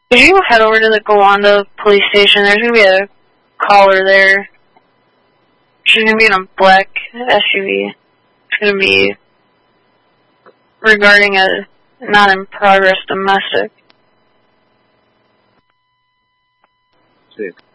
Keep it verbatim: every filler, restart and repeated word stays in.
Could you head over to the Gowanda police station? There's going to be a caller there. She's going to be in a black S U V. It's going to be regarding a not-in-progress domestic. See.